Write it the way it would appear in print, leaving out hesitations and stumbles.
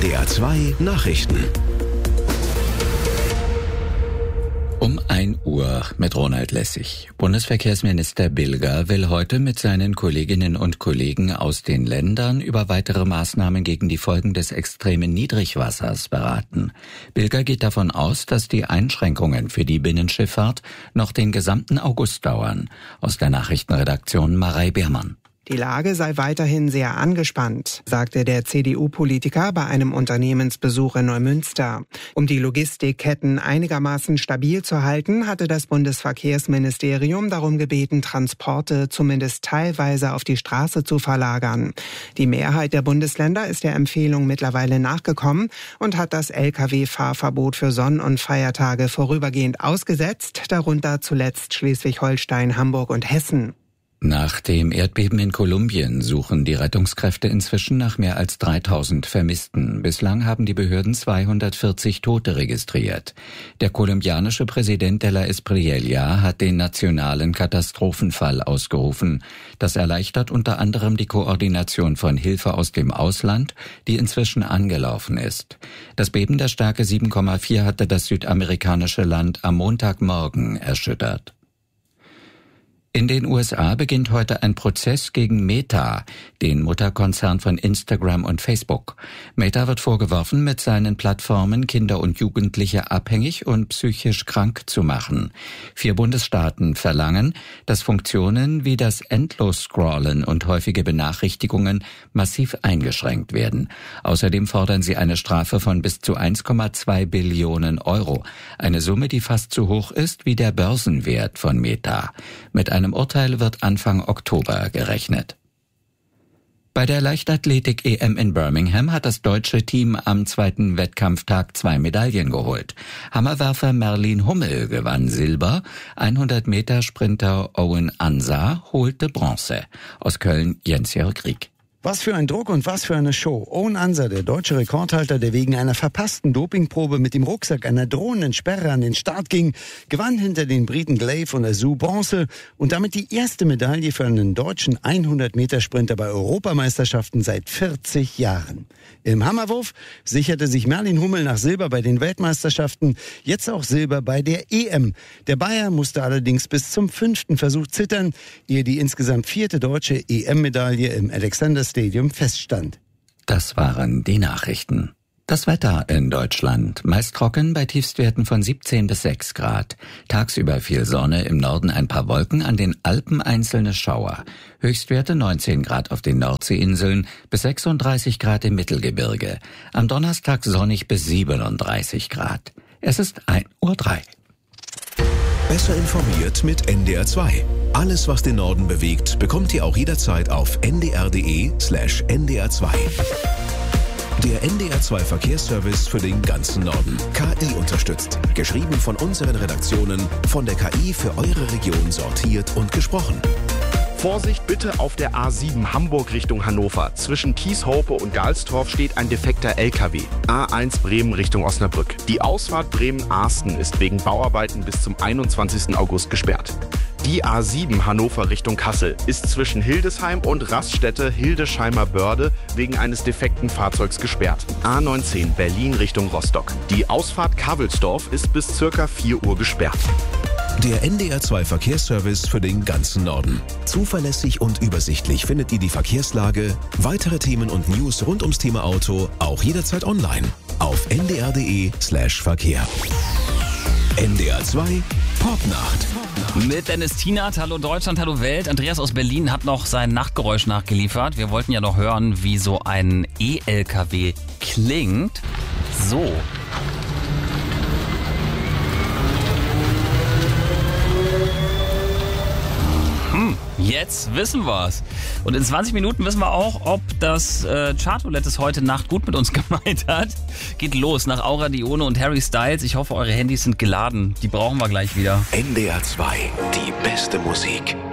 NDR 2 Nachrichten. Um 1 Uhr mit Ronald Lessig. Bundesverkehrsminister Bilger will heute mit seinen Kolleginnen und Kollegen aus den Ländern über weitere Maßnahmen gegen die Folgen des extremen Niedrigwassers beraten. Bilger geht davon aus, dass die Einschränkungen für die Binnenschifffahrt noch den gesamten August dauern. Aus der Nachrichtenredaktion Marei Beermann. Die Lage sei weiterhin sehr angespannt, sagte der CDU-Politiker bei einem Unternehmensbesuch in Neumünster. Um die Logistikketten einigermaßen stabil zu halten, hatte das Bundesverkehrsministerium darum gebeten, Transporte zumindest teilweise auf die Straße zu verlagern. Die Mehrheit der Bundesländer ist der Empfehlung mittlerweile nachgekommen und hat das Lkw-Fahrverbot für Sonn- und Feiertage vorübergehend ausgesetzt, darunter zuletzt Schleswig-Holstein, Hamburg und Hessen. Nach dem Erdbeben in Kolumbien suchen die Rettungskräfte inzwischen nach mehr als 3000 Vermissten. Bislang haben die Behörden 240 Tote registriert. Der kolumbianische Präsident de la Espriella hat den nationalen Katastrophenfall ausgerufen. Das erleichtert unter anderem die Koordination von Hilfe aus dem Ausland, die inzwischen angelaufen ist. Das Beben der Stärke 7,4 hatte das südamerikanische Land am Montagmorgen erschüttert. In den USA beginnt heute ein Prozess gegen Meta, den Mutterkonzern von Instagram und Facebook. Meta wird vorgeworfen, mit seinen Plattformen Kinder und Jugendliche abhängig und psychisch krank zu machen. 4 Bundesstaaten verlangen, dass Funktionen wie das Endlos-Scrollen und häufige Benachrichtigungen massiv eingeschränkt werden. Außerdem fordern sie eine Strafe von bis zu 1,2 Billionen Euro. Eine Summe, die fast so hoch ist wie der Börsenwert von Meta. Mit einem Urteil wird Anfang Oktober gerechnet. Bei der Leichtathletik-EM in Birmingham hat das deutsche Team am 2. Wettkampftag 2 Medaillen geholt. Hammerwerfer Merlin Hummel gewann Silber, 100-Meter-Sprinter Owen Ansah holte Bronze. Aus Köln Jens-Jörg Rieck. Was für ein Druck und was für eine Show. Owen Ansah, der deutsche Rekordhalter, der wegen einer verpassten Dopingprobe mit dem Rucksack einer drohenden Sperre an den Start ging, gewann hinter den Briten Glaive und Azu Bronze und damit die erste Medaille für einen deutschen 100-Meter-Sprinter bei Europameisterschaften seit 40 Jahren. Im Hammerwurf sicherte sich Merlin Hummel nach Silber bei den Weltmeisterschaften, jetzt auch Silber bei der EM. Der Bayer musste allerdings bis zum 5. Versuch zittern, ehe die insgesamt 4. deutsche EM-Medaille im Alexander Stadium feststand. Das waren die Nachrichten. Das Wetter in Deutschland. Meist trocken bei Tiefstwerten von 17 bis 6 Grad. Tagsüber viel Sonne, im Norden ein paar Wolken, an den Alpen einzelne Schauer. Höchstwerte 19 Grad auf den Nordseeinseln bis 36 Grad im Mittelgebirge. Am Donnerstag sonnig bis 37 Grad. Es ist 1:03 Uhr. Besser informiert mit NDR 2. Alles, was den Norden bewegt, bekommt ihr auch jederzeit auf ndr.de/ndr2. Der NDR 2 Verkehrsservice für den ganzen Norden. KI unterstützt. Geschrieben von unseren Redaktionen, von der KI für eure Region sortiert und gesprochen. Vorsicht bitte auf der A7 Hamburg Richtung Hannover. Zwischen Kieshope und Galstorf steht ein defekter LKW. A1 Bremen Richtung Osnabrück. Die Ausfahrt Bremen-Arsten ist wegen Bauarbeiten bis zum 21. August gesperrt. Die A7 Hannover Richtung Kassel ist zwischen Hildesheim und Raststätte Hildesheimer Börde wegen eines defekten Fahrzeugs gesperrt. A19 Berlin Richtung Rostock. Die Ausfahrt Kavelsdorf ist bis ca. 4 Uhr gesperrt. Der NDR 2 Verkehrsservice für den ganzen Norden. Zuverlässig und übersichtlich findet ihr die Verkehrslage, weitere Themen und News rund ums Thema Auto auch jederzeit online auf ndr.de/Verkehr. NDR 2 Popnacht. Mit Dennis Tienert, hallo Deutschland, hallo Welt. Andreas aus Berlin hat noch sein Nachtgeräusch nachgeliefert. Wir wollten ja noch hören, wie so ein E-LKW klingt. So. Jetzt wissen wir's. Und in 20 Minuten wissen wir auch, ob das Charttoilette es heute Nacht gut mit uns gemeint hat. Geht los nach Aura Dione und Harry Styles. Ich hoffe, eure Handys sind geladen. Die brauchen wir gleich wieder. NDR 2, die beste Musik.